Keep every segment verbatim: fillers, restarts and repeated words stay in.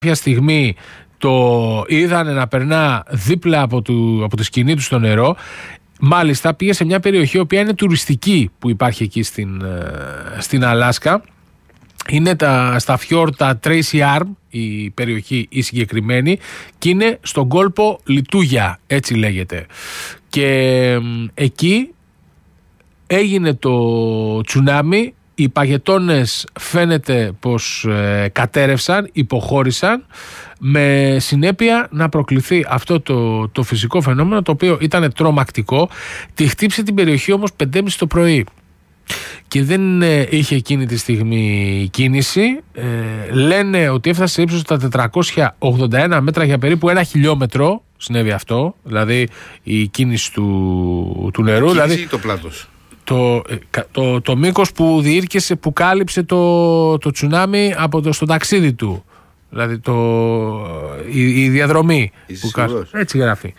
κάποια στιγμή το είδανε να περνά δίπλα από, του, από τη σκηνή του στο νερό. Μάλιστα πήγε σε μια περιοχή η οποία είναι τουριστική που υπάρχει εκεί στην, στην Αλάσκα. Είναι τα, στα φιόρτα Tracy Arm η περιοχή η συγκεκριμένη και είναι στον κόλπο Λιτούγια, έτσι λέγεται. Και ε, εκεί έγινε το τσουνάμι. Οι παγετώνες φαίνεται πως ε, κατέρευσαν, υποχώρησαν, με συνέπεια να προκληθεί αυτό το, το φυσικό φαινόμενο, το οποίο ήταν τρομακτικό. Τη χτύψε την περιοχή όμως πέντε και μισή το πρωί και δεν ε, είχε εκείνη τη στιγμή κίνηση. Ε, λένε ότι έφτασε σε ύψος στα τετρακόσια ογδόντα ένα μέτρα για περίπου ένα χιλιόμετρο. Συνέβη αυτό, δηλαδή η κίνηση του, του νερού. Η δηλαδή, κίνηση ή το πλάτος? Το, το, το μήκος που διήρκεσε, που κάλυψε το, το τσουνάμι από το, στο ταξίδι του. Δηλαδή το, η, η διαδρομή. Που κα... Έτσι γράφει.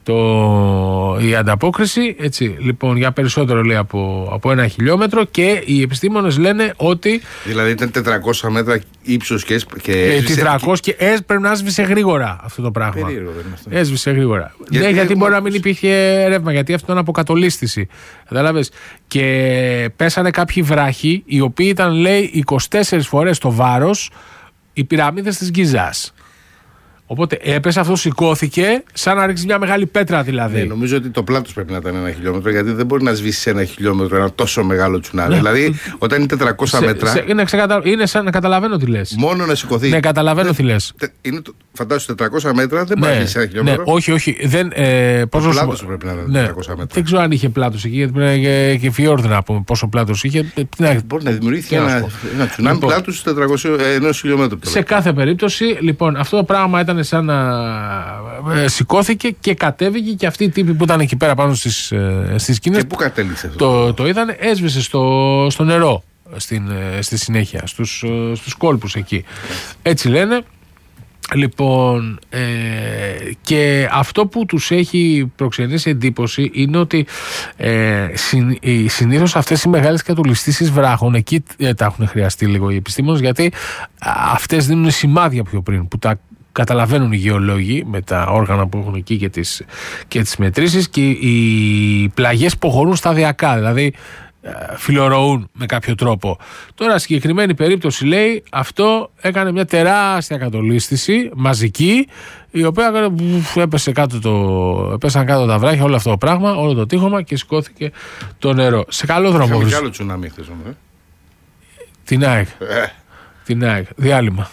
Το, η ανταπόκριση, έτσι, λοιπόν, για περισσότερο λέει από, από ένα χιλιόμετρο, και οι επιστήμονες λένε ότι. Δηλαδή ήταν τετρακόσια μέτρα ύψος και, και έσβησε. τετρακόσια και έσ, πρέπει να έσβησε γρήγορα αυτό το πράγμα. Περίεργο, δεν είναι αυτό. Έσβησε γρήγορα. Γιατί, ναι, γιατί μπορεί να μην υπήρχε ρεύμα, γιατί αυτό είναι αποκατολίσθηση. Κατάλαβες. Και πέσανε κάποιοι βράχοι, οι οποίοι ήταν, λέει, είκοσι τέσσερις φορές το βάρος οι πυραμίδες της Γκίζας. Οπότε έπεσε αυτό, σηκώθηκε, σαν να ρίξει μια μεγάλη πέτρα δηλαδή. Ναι, νομίζω ότι το πλάτος πρέπει να ήταν ένα χιλιόμετρο, γιατί δεν μπορεί να σβήσει ένα χιλιόμετρο ένα τόσο μεγάλο τσουνάμι. Ναι. Δηλαδή, όταν είναι τετρακόσια σε, μέτρα. Σε, είναι, ξεκατα... είναι σαν να καταλαβαίνω τι λες. Μόνο να σηκωθεί. Ναι, καταλαβαίνω τι λες. Είναι, φαντάσου τετρακόσια μέτρα, δεν πάει να σβήσει ένα χιλιόμετρο. Ναι, όχι, όχι. Δεν, ε, το πλάτος πρέπει να είναι ναι, τετρακόσια μέτρα. Δεν ξέρω αν είχε πλάτος εκεί, γιατί πρέπει να είναι και φιόρδο να πούμε πόσο πλάτος είχε. Μπορεί να δημιουργηθεί ένα τσουνάμι πλάτους ενό χιλιόμετρου. Σε κάθε περίπτωση, λοιπόν, αυτό το πράγμα ήταν σαν να ε, σηκώθηκε και κατέβηκε, και αυτοί οι τύποι που ήταν εκεί πέρα πάνω στις, ε, στις σκηνές. Και πού κατέληξε αυτό? Το, το είδανε, έσβησε στο, στο νερό στην, ε, στη συνέχεια, στους, ε, στους κόλπους εκεί. Έτσι λένε. Λοιπόν, ε, και αυτό που τους έχει προξενήσει εντύπωση είναι ότι ε, συν, συνήθως αυτές οι μεγάλες κατολιστήσεις βράχων εκεί ε, τα έχουν χρειαστεί λίγο οι επιστήμονες, γιατί αυτές δίνουν σημάδια πιο πριν που τα καταλαβαίνουν οι γεωλόγοι με τα όργανα που έχουν εκεί και τις, και τις μετρήσεις, και οι πλαγιές προχωρούν σταδιακά, δηλαδή φιλορροούν με κάποιο τρόπο. Τώρα συγκεκριμένη περίπτωση, λέει, αυτό έκανε μια τεράστια κατολίσθηση μαζική, η οποία έπεσε κάτω το, έπεσαν κάτω τα βράχια, όλο αυτό το πράγμα, όλο το τείχομα, και σηκώθηκε το νερό. Σε καλό δρόμο. Είχαμε κι άλλο τσουνάμι χθες όμως. Ε? Την ΑΕΚ. Ε. Την ΑΕΚ. Διάλειμμα.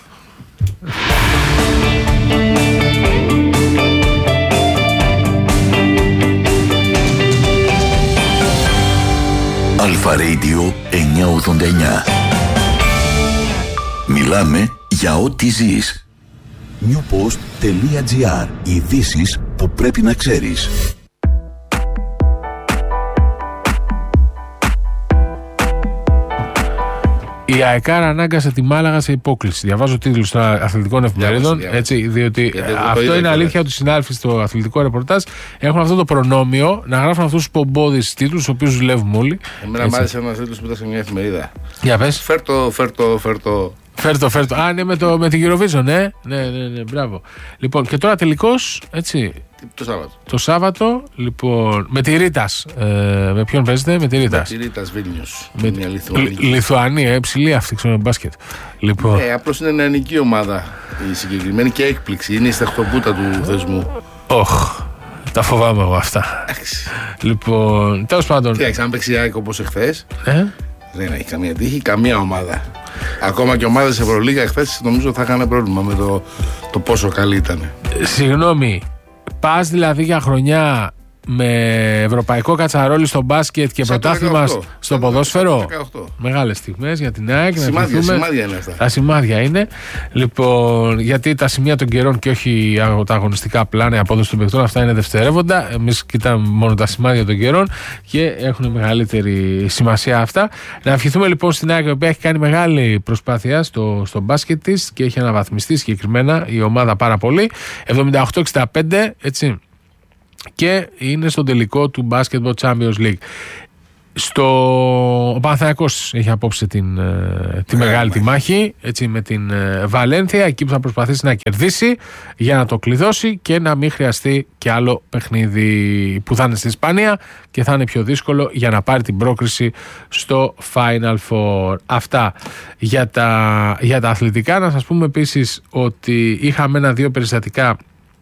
Αλφα Radio εννιακόσια ογδόντα εννιά. Μιλάμε για ό,τι ζεις. newpost.gr. Ειδήσεις που πρέπει να ξέρεις. Η ΑΕΚΑΡ ανάγκασε τη Μάλαγα σε υπόκληση. Διαβάζω τίτλους των αθλητικών εφημερίδων, έτσι, διότι αυτό είναι αλήθεια ότι οι συνάδελφοι στο αθλητικό ρεπορτάζ έχουν αυτό το προνόμιο να γράφουν αυτούς τους πομπόδεις τίτλους, τους οποίους δουλεύουμε όλοι. Εμένα μ' άρεσε ένας τίτλος που ήταν σε μια εφημερίδα. Για πες. Φέρτο, φέρτο, φέρτο. Φέρτο, φέρτο. Α, ναι, με, το, με την Eurovision, ναι. Ναι, ναι, ναι, μπράβο. Λοιπόν, και τώρα τελικώς, έτσι. Το Σάββατο. Το Σάββατο, λοιπόν, με τη Ρίτας. Ε, με ποιον παίζετε, με τη Ρίτας? Με τη Ρίτας Βίλνιους. Με μια Λιθουανία. Λιθουανία, ε, ψηλή αυτή, ξέρω, μπάσκετ. Λοιπόν. Ναι, απλώς είναι νεανική ομάδα η συγκεκριμένη και έκπληξη. Είναι η σταχτοπούτα του θεσμού. Οχ, τα φοβάμαι εγώ αυτά. Λοιπόν, τέλος πάντων. Τι, αν παίξει ΑΕΚ όπως εχθές, ε? δεν έχει καμία τύχη, καμία ομάδα. Ακόμα και ομάδες Ευρωλίγα εχθές νομίζω θα είχαν πρόβλημα με το, το πόσο καλή ήταν. Συγγνώμη. Πας δηλαδή για χρονιά με ευρωπαϊκό κατσαρόλι στο μπάσκετ και πρωτάθλημα στο ποδόσφαιρο. Μεγάλες στιγμές για την ΑΕΚ. Σημάδια, σημάδια είναι αυτά. Τα σημάδια είναι. Λοιπόν, γιατί τα σημεία των καιρών και όχι τα αγωνιστικά πλάνα, η απόδοση των παιχτών, αυτά είναι δευτερεύοντα. Εμείς κοιτάμε μόνο τα σημάδια των καιρών και έχουν μεγαλύτερη σημασία αυτά. Να ευχηθούμε λοιπόν στην ΑΕΚ, η οποία έχει κάνει μεγάλη προσπάθεια στο, στο μπάσκετ της και έχει αναβαθμιστεί συγκεκριμένα η ομάδα πάρα πολύ. εβδομήντα οκτώ εξήντα πέντε, έτσι. Και είναι στον τελικό του Basketball Champions League. Στο... Ο Παναθηναϊκός έχει απόψε την, τη μεγάλη τη μάχη, έτσι, με την Βαλένθια, εκεί που θα προσπαθήσει να κερδίσει για να το κλειδώσει και να μην χρειαστεί και άλλο παιχνίδι που θα είναι στη Ισπανία και θα είναι πιο δύσκολο για να πάρει την πρόκριση στο Final Four. Αυτά για τα, για τα αθλητικά. Να σας πούμε επίσης ότι είχαμε ένα-δύο περιστατικά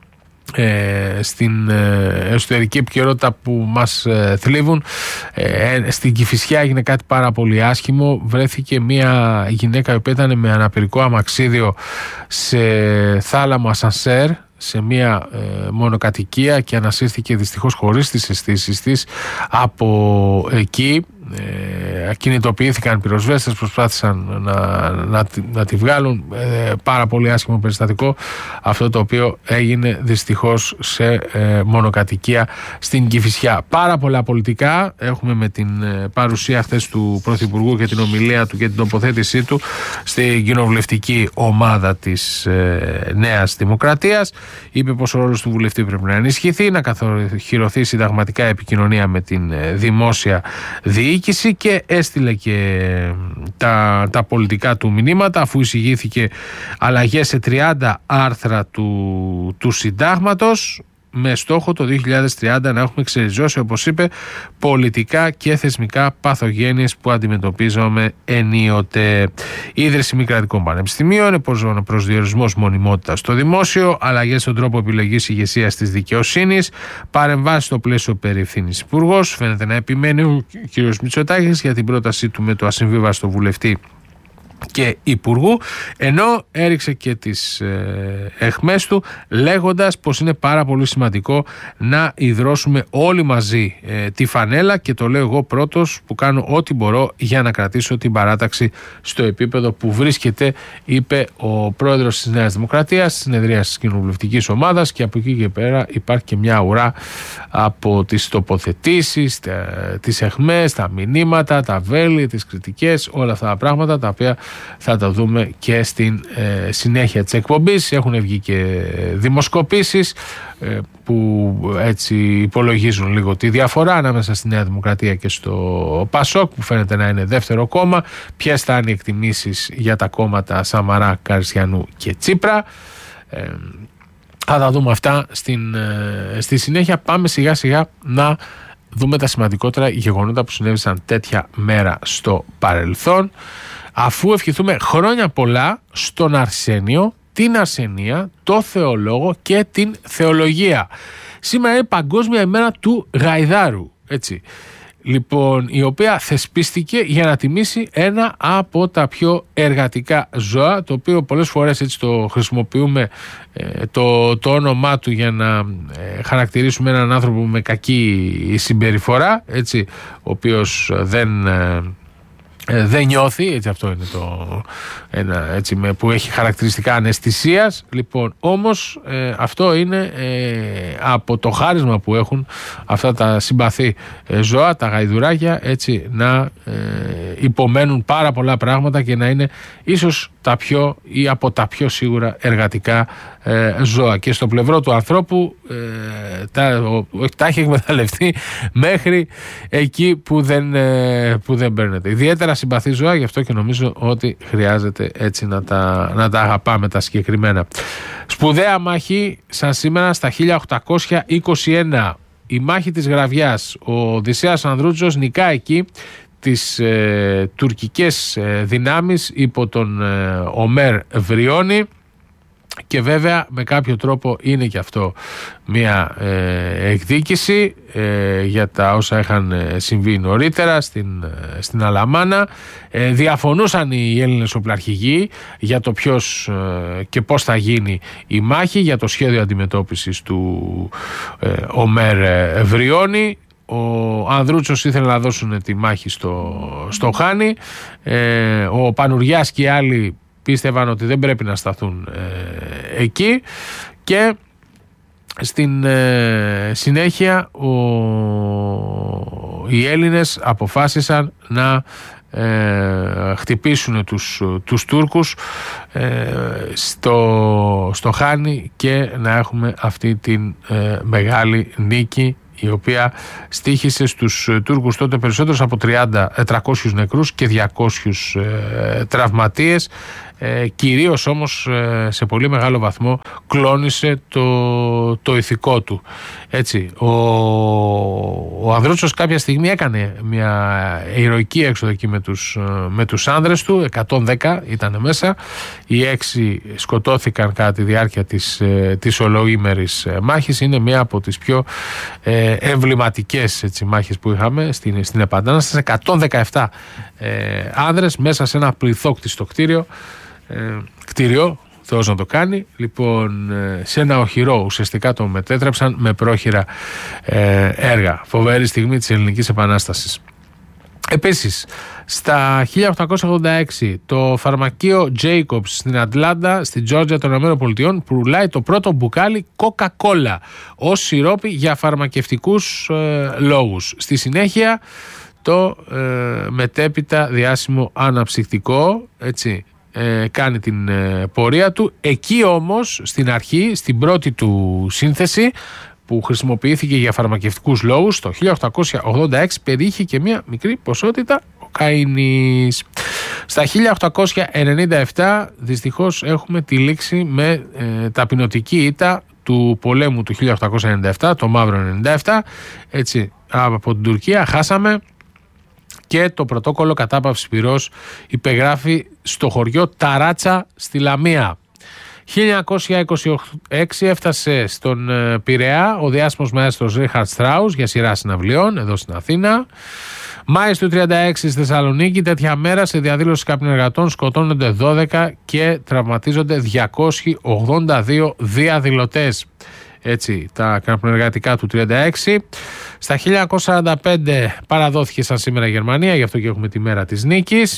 Ε, στην ε, εσωτερική επικαιρότητα που μας ε, θλίβουν. ε, στην Κηφισιά έγινε κάτι πάρα πολύ άσχημο. Βρέθηκε μια γυναίκα που ήταν με αναπηρικό αμαξίδιο σε θάλαμο ασανσέρ σε μια ε, μονοκατοικία και ανασύρθηκε δυστυχώς χωρίς τις αισθήσεις της από εκεί. Ε, κινητοποιήθηκαν πυροσβέστες, προσπάθησαν να, να, να τη βγάλουν. ε, πάρα πολύ άσχημο περιστατικό αυτό το οποίο έγινε δυστυχώς σε ε, μονοκατοικία στην Κηφισιά. Πάρα πολλά πολιτικά έχουμε με την ε, παρουσία χθες του Πρωθυπουργού και την ομιλία του και την τοποθέτησή του στην κοινοβουλευτική ομάδα της ε, Νέας Δημοκρατίας. Είπε πως ο ρόλος του βουλευτή πρέπει να ενισχυθεί, να καθορχηρωθεί συνταγματικά επικοινωνία με την ε, δημόσια διοίκηση και έστειλε και τα, τα πολιτικά του μηνύματα, αφού εισηγήθηκε αλλαγές σε τριάντα άρθρα του, του συντάγματος, με στόχο το δύο χιλιάδες τριάντα να έχουμε ξεριζώσει, όπως είπε, πολιτικά και θεσμικά παθογένειες που αντιμετωπίζαμε ενίοτε. Ίδρυση μη κρατικών πανεπιστημίων, προσδιορισμός μονιμότητας στο δημόσιο, αλλαγές στον τρόπο επιλογής ηγεσίας της δικαιοσύνης, παρεμβάσεις στο πλαίσιο περί ευθύνης υπουργός. Φαίνεται να επιμένει ο κ. Μητσοτάκης για την πρότασή του με το ασυμβίβαστο βουλευτή και υπουργού, ενώ έριξε και τις ε, αιχμές του λέγοντας πως είναι πάρα πολύ σημαντικό να ιδρώσουμε όλοι μαζί ε, τη φανέλα, και το λέω εγώ πρώτος που κάνω ό,τι μπορώ για να κρατήσω την παράταξη στο επίπεδο που βρίσκεται, είπε ο πρόεδρος της Νέας Δημοκρατίας, συνεδρίας της κοινοβουλευτικής ομάδας, και από εκεί και πέρα υπάρχει και μια ουρά από τις τοποθετήσεις, τα, τις αιχμές, τα μηνύματα, τα βέλη, τις κριτικές, όλα αυτά τα πράγματα τα οποία θα τα δούμε και στην ε, συνέχεια της εκπομπής. Έχουν βγει και δημοσκοπήσεις ε, που έτσι υπολογίζουν λίγο τη διαφορά ανάμεσα στη Νέα Δημοκρατία και στο Πασόκ, που φαίνεται να είναι δεύτερο κόμμα. Ποιες θα είναι οι εκτιμήσεις για τα κόμματα Σαμαρά, Καριστιανού και Τσίπρα. Ε, θα τα δούμε αυτά στην, ε, στη συνέχεια. Πάμε σιγά σιγά να δούμε τα σημαντικότερα γεγονότα που συνέβησαν τέτοια μέρα στο παρελθόν, αφού ευχηθούμε χρόνια πολλά στον Αρσένιο, την Αρσενία, το θεολόγο και την θεολογία. Σήμερα είναι Παγκόσμια ημέρα του Γαϊδάρου, έτσι. Λοιπόν, η οποία θεσπίστηκε για να τιμήσει ένα από τα πιο εργατικά ζώα, το οποίο πολλές φορές έτσι το χρησιμοποιούμε ε, το, το όνομά του για να ε, χαρακτηρίσουμε έναν άνθρωπο με κακή συμπεριφορά, έτσι, ο οποίος δεν... Ε, Ε, δεν νιώθει, έτσι, αυτό είναι το ένα, έτσι, με, που έχει χαρακτηριστικά αναισθησίας. Λοιπόν, όμως ε, αυτό είναι ε, από το χάρισμα που έχουν αυτά τα συμπαθή ε, ζώα, τα γαϊδουράκια, έτσι, να ε, υπομένουν πάρα πολλά πράγματα και να είναι ίσως τα πιο ή από τα πιο σίγουρα εργατικά ε, ζώα. Και στο πλευρό του ανθρώπου ε, τα, ο, τα έχει εκμεταλλευτεί μέχρι εκεί που δεν, ε, που δεν παίρνεται. Ιδιαίτερα συμπαθή ζώα, γι' αυτό και νομίζω ότι χρειάζεται έτσι να τα, να τα αγαπάμε τα συγκεκριμένα. Σπουδαία μάχη σαν σήμερα στα χίλια οκτακόσια είκοσι ένα, η μάχη της Γραβιάς. Ο Οδυσσέας Ανδρούτσος νικά εκεί τις ε, τουρκικές ε, δυνάμεις υπό τον ε, Ομέρ Βριώνη, και βέβαια με κάποιο τρόπο είναι και αυτό μια ε, εκδίκηση ε, για τα όσα είχαν ε, συμβεί νωρίτερα στην, ε, στην Αλαμάνα. Ε, διαφωνούσαν οι Έλληνες οπλαρχηγοί για το ποιος ε, και πώς θα γίνει η μάχη, για το σχέδιο αντιμετώπισης του ε, Ομέρ Βριώνη. Ο Ανδρούτσος ήθελε να δώσουν τη μάχη στο, στο Χάνι. Ε, ο Πανουριάς και οι άλλοι πίστευαν ότι δεν πρέπει να σταθούν ε, εκεί, και στην ε, συνέχεια ο, οι Έλληνες αποφάσισαν να ε, χτυπήσουν τους, τους Τούρκους ε, στο, στο Χάνι και να έχουμε αυτή την ε, μεγάλη νίκη η οποία στοίχησε στους Τούρκους τότε περισσότερους από τριάντα, τριακόσιους νεκρούς και διακόσιους ε, τραυματίες. Ε, κυρίως όμως ε, σε πολύ μεγάλο βαθμό κλώνησε το, το ηθικό του. Έτσι, ο, ο Ανδρούτσος κάποια στιγμή έκανε μια ηρωική έξοδο εκεί με τους, με τους άνδρες του, εκατόν δέκα ήταν μέσα, οι έξι σκοτώθηκαν κατά τη διάρκεια της, της ολοήμερης μάχης. Είναι μια από τις πιο ε, εμβληματικές έτσι, μάχες που είχαμε στην, στην Επανάσταση. εκατόν δεκαεπτά ε, άνδρες μέσα σε ένα πληθόκτιστο κτίριο, Ε, κτίριο, Θεός να το κάνει. Λοιπόν, ε, σε ένα οχυρό ουσιαστικά το μετέτρεψαν με πρόχειρα ε, έργα. Φοβερή στιγμή της Ελληνικής Επανάστασης. Επίσης, στα χίλια οκτακόσια ογδόντα έξι το φαρμακείο Jacobs στην Ατλάντα, στην Τζόρτζια των ΗΠΑ, πουλάει το πρώτο μπουκάλι Coca-Cola ως σιρόπι για φαρμακευτικούς ε, λόγους. Στη συνέχεια το ε, μετέπειτα διάσημο αναψυκτικό, έτσι, Ε, κάνει την ε, πορεία του. Εκεί όμως στην αρχή, στην πρώτη του σύνθεση που χρησιμοποιήθηκε για φαρμακευτικούς λόγους το χίλια οκτακόσια ογδόντα έξι, περιείχε και μια μικρή ποσότητα κοκαίνης. Στα χίλια οκτακόσια ενενήντα επτά δυστυχώς έχουμε τη λήξη με ε, ταπεινωτική ήττα του πολέμου του χίλια οκτακόσια ενενήντα επτά, το μαύρο ενενήντα επτά, έτσι, από την Τουρκία χάσαμε και το πρωτόκολλο κατάπαυσης πυρός υπεγράφει στο χωριό Ταράτσα στη Λαμία. χίλια εννιακόσια είκοσι έξι έφτασε στον Πειραιά ο διάσημος μαέστρος Ρίχαρτ Στράους για σειρά συναυλιών εδώ στην Αθήνα. Μάης του τριάντα έξι στη Θεσσαλονίκη, τέτοια μέρα σε διαδήλωση καπνεργατών σκοτώνονται δώδεκα και τραυματίζονται διακόσιοι ογδόντα δύο διαδηλωτές. Έτσι, τα καπνεργατικά του τριάντα έξι. Στα χίλια εννιακόσια σαράντα πέντε παραδόθηκε σαν σήμερα η Γερμανία, γι' αυτό και έχουμε τη μέρα της νίκης.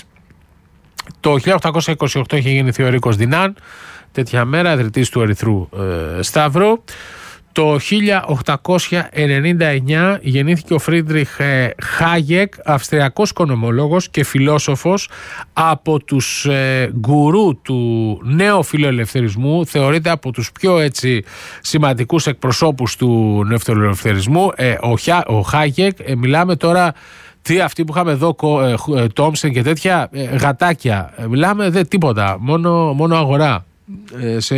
Το χίλια οκτακόσια είκοσι οκτώ είχε γεννηθεί ο Ρίκος Δινάν, τέτοια μέρα, ιδρυτής του Ερυθρού ε, Σταύρου. Το χίλια οκτακόσια ενενήντα εννιά γεννήθηκε ο Φρίντριχ Χάγεκ, αυστριακός οικονομολόγος και φιλόσοφος, από τους ε, γκουρού του νέου φιλελευθερισμού, θεωρείται από τους πιο έτσι, σημαντικούς εκπροσώπους του νέου φιλελευθερισμού. Ε, ο, ο Χάγεκ, ε, μιλάμε τώρα, τι αυτοί που είχαμε εδώ, ε, Τόμσεν και τέτοια, ε, γατάκια, ε, μιλάμε δε τίποτα, μόνο, μόνο αγορά, ε, σε...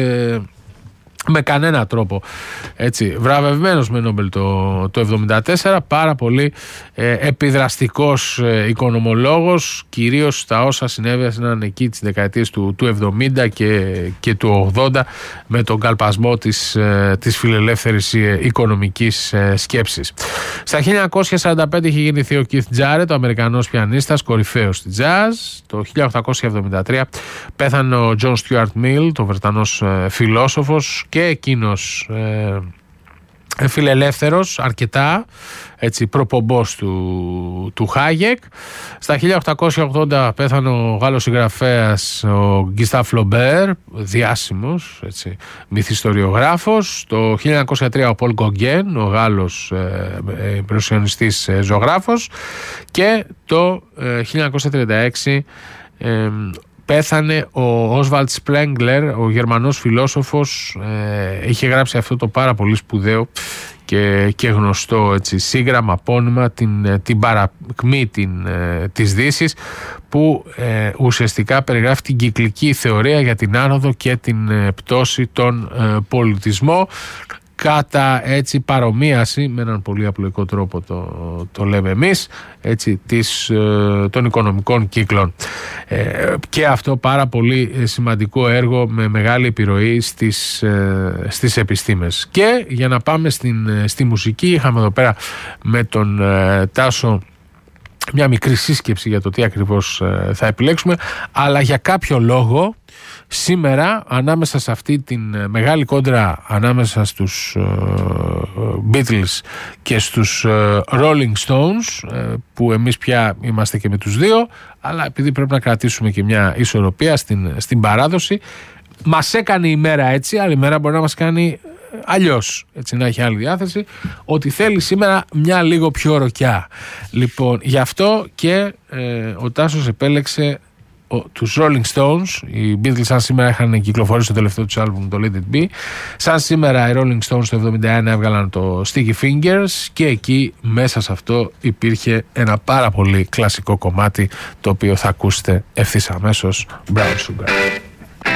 με κανένα τρόπο, έτσι, βραβευμένος με Νόμπελ το, το εβδομήντα τέσσερα, πάρα πολύ ε, επιδραστικός ε, οικονομολόγος, κυρίως στα όσα συνέβαιναν εκεί τις δεκαετίες του, του εβδομήντα και, και του ογδόντα με τον καλπασμό της, ε, της φιλελεύθερης ε, οικονομικής ε, σκέψης. Στα χίλια εννιακόσια σαράντα πέντε είχε γεννηθεί ο Keith Jarrett, ο Αμερικανός πιανίστας, κορυφαίος στη jazz. Το χίλια οκτακόσια εβδομήντα τρία πέθανε ο John Stuart Mill, το Βρετανός ε, φιλόσοφος, και εκείνος ε, φιλελεύθερος αρκετά, έτσι, προπομπός του, του Χάγεκ. Στα χίλια οκτακόσια ογδόντα πέθανε ο Γάλλος συγγραφέας ο Γκιστάφ Φλομπέρ, διάσημος, έτσι, μυθιστοριογράφος. Το χίλια εννιακόσια τρία ο Πολ Γκογκέν, ο Γάλλος ε, υπερσιονιστής ε, ζωγράφος. Και το ε, χίλια εννιακόσια τριάντα έξι ε, πέθανε ο Όσβαλτ Σπρέγγλερ, ο Γερμανός φιλόσοφος. Ε, είχε γράψει αυτό το πάρα πολύ σπουδαίο και, και γνωστό, έτσι, σύγγραμμα, πόνημα, την, την παρακμή την, ε, της Δύσης, που ε, ουσιαστικά περιγράφει την κυκλική θεωρία για την άνοδο και την ε, πτώση των ε, πολιτισμό, κατά έτσι παρομοίαση, με έναν πολύ απλοϊκό τρόπο το, το λέμε εμείς, έτσι, της, των οικονομικών κύκλων. Ε, και αυτό πάρα πολύ σημαντικό έργο με μεγάλη επιρροή στις, στις επιστήμες. Και για να πάμε στην, στη μουσική, είχαμε εδώ πέρα με τον ε, Τάσο μια μικρή σύσκεψη για το τι ακριβώς ε, θα επιλέξουμε, αλλά για κάποιο λόγο σήμερα, ανάμεσα σε αυτή την μεγάλη κόντρα ανάμεσα στους uh, Beatles και στους uh, Rolling Stones, uh, που εμείς πια είμαστε και με τους δύο, αλλά επειδή πρέπει να κρατήσουμε και μια ισορροπία στην, στην παράδοση, μας έκανε η μέρα έτσι, άλλη μέρα μπορεί να μας κάνει αλλιώς, έτσι, να έχει άλλη διάθεση, ότι θέλει σήμερα μια λίγο πιο ροκιά. Λοιπόν, γι' αυτό και ε, ο Τάσος επέλεξε τους Rolling Stones. Οι Beatles σαν σήμερα είχαν κυκλοφορήσει το τελευταίο τους άλμπουμ, το Let It Be. Σαν σήμερα οι Rolling Stones το εβδομήντα ένα έβγαλαν το Sticky Fingers και εκεί μέσα σε αυτό υπήρχε ένα πάρα πολύ κλασικό κομμάτι το οποίο θα ακούσετε ευθύς αμέσως, Brown Sugar.